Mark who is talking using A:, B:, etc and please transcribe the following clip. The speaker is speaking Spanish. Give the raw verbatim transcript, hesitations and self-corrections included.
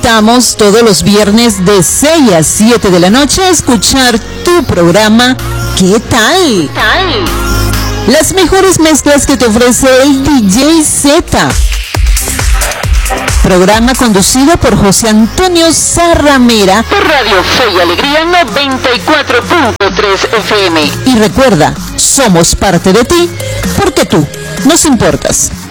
A: invitamos todos los viernes de seis a siete de la noche a escuchar tu programa ¿Qué tal? ¿Qué tal? Las mejores mezclas que te ofrece el D J Z. Programa conducido por José Antonio Zarramera por Radio Fe y Alegría noventa y cuatro punto tres F M. Y recuerda, somos parte de ti porque tú nos importas.